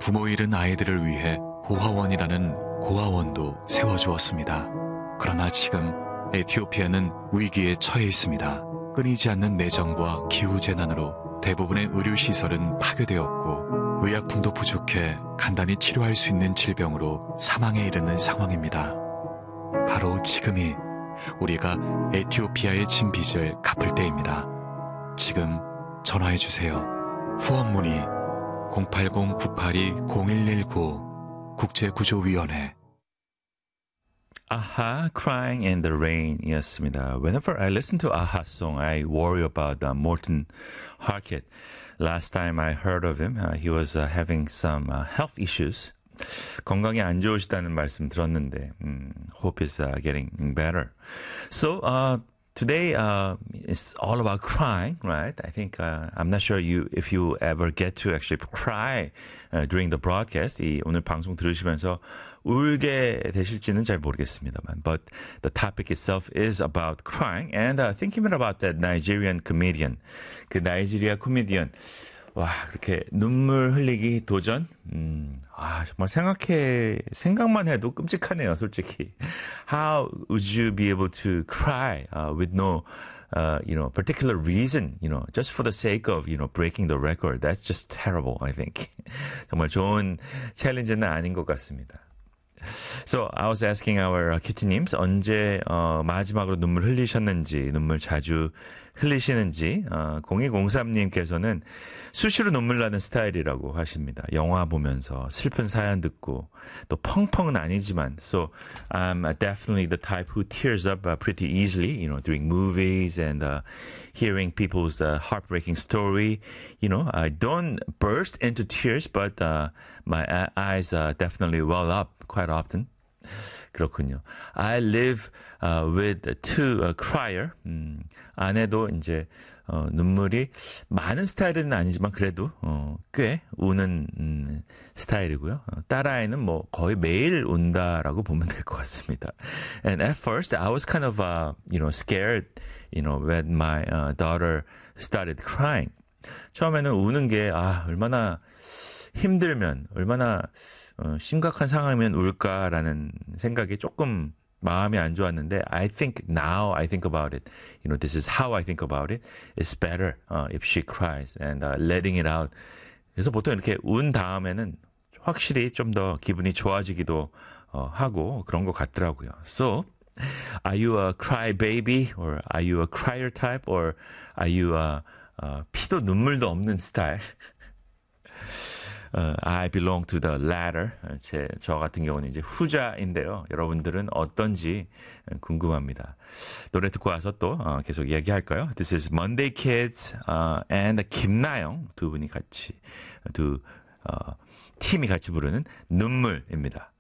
부모 잃은 아이들을 위해 보화원이라는 고아원도 세워주었습니다. 그러나 지금 에티오피아는 위기에 처해 있습니다. 끊이지 않는 내정과 기후재난으로 대부분의 의료시설은 파괴되었고 의약품도 부족해 간단히 치료할 수 있는 질병으로 사망에 이르는 상황입니다. 바로 지금이 우리가 에티오피아에 진 빚을 갚을 때입니다. 지금 전화해주세요. 후원 문의 080-982-0119 국제구조위원회. Aha, Crying in the Rain 이었습니다. Whenever I listen to Aha song, I worry about Morten Harket. Last time I heard of him, he was having some health issues. 건강이 안 좋으시다는 말씀 들었는데, hope is getting better. So, today is all about crying, right? I think I'm not sure if you ever get to actually cry during the broadcast. 오늘 방송 들으시면서 울게 되실지는 잘 모르겠습니다만. But the topic itself is about crying and thinking about that Nigerian comedian. 그 나이지리아 코미디언. 와, 그렇게 눈물 흘리기 도전? 정말 생각만 해도 끔찍하네요, 솔직히. How would you be able to cry with no, particular reason, just for the sake of, breaking the record? That's just terrible, I think. 정말 좋은 챌린지는 아닌 것 같습니다. So, I was asking our 큐티님스 언제 마지막으로 눈물 흘리셨는지, 눈물 자주 흘리시는지 0203님께서는 수시로 눈물 나는 스타일이라고 하십니다. 영화 보면서 슬픈 사연 듣고 또 펑펑은 아니지만 so I'm definitely the type who tears up pretty easily, during movies and hearing people's heartbreaking story. I don't burst into tears, but my eyes definitely well up quite often. 그렇군요. I live with two crier. 아내도 이제 눈물이 많은 스타일은 아니지만 그래도 꽤 우는 스타일이고요. 딸아이는 뭐 거의 매일 운다라고 보면 될 것 같습니다. And at first I was kind of scared, when my daughter started crying. 처음에는 우는 게 얼마나 힘들면 얼마나 심각한 상황이면 울까라는 생각이 조금 마음이 안 좋았는데 I think now I think about it. This is how I think about it. It's better if she cries and letting it out. 그래서 보통 이렇게 운 다음에는 확실히 좀 더 기분이 좋아지기도 하고 그런 것 같더라고요. So, are you a cry baby or are you a crier type or are you a 피도 눈물도 없는 스타일? I belong to the latter. 저 같은 경우는 이제 후자인데요. 여러분들은 어떤지 궁금합니다. 노래 듣고 와서 또 계속 이야기할까요? This is Monday Kids and 김나영 두 분이 같이 팀이 같이 부르는 눈물입니다.